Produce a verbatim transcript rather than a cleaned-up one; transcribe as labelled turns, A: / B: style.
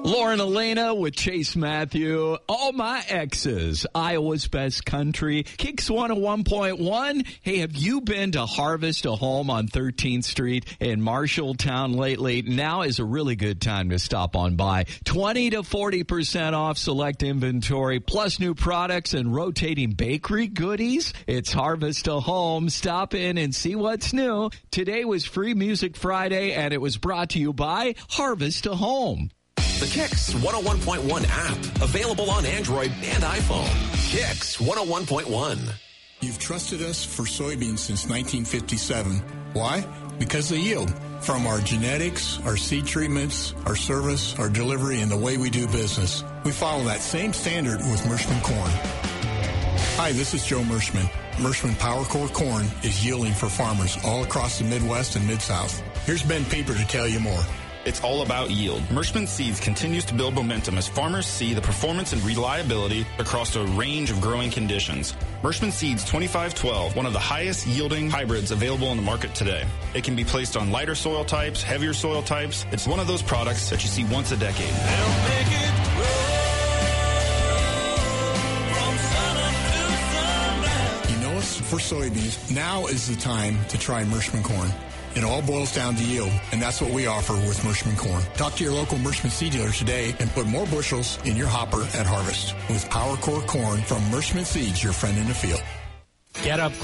A: Lauren Elena with Chase Matthew. All my exes. Iowa's best country. Kicks one oh one point one. Hey, have you been to Harvest a Home on thirteenth Street in Marshalltown lately? Now is a really good time to stop on by. twenty to forty percent off select inventory, plus new products and rotating bakery goodies. It's Harvest a Home. Stop in and see what's new. Today was Free Music Friday, and it was brought to you by Harvest a Home.
B: The Kicks one oh one point one app, available on Android and iPhone. Kicks one oh one point one.
C: You've trusted us for soybeans since nineteen fifty-seven. Why? Because they yield. From our genetics, our seed treatments, our service, our delivery, and the way we do business. We follow that same standard with Mershman corn. Hi, this is Joe Mershman. Mershman PowerCore corn is yielding for farmers all across the Midwest and Mid-South. Here's Ben Pieper to tell you more.
D: It's all about yield. Mershman Seeds continues to build momentum as farmers see the performance and reliability across a range of growing conditions. Mershman Seeds twenty-five twelve, one of the highest yielding hybrids available on the market today. It can be placed on lighter soil types, heavier soil types. It's one of those products that you see once a decade.
E: They'll make it grow from sun up to sundown.
C: You know us for soybeans. Now is the time to try Mershman corn. It all boils down to yield, and that's what we offer with Mershman corn. Talk to your local Mershman seed dealer today and put more bushels in your hopper at harvest with PowerCore corn from Mershman Seeds, your friend in the field.
F: Get up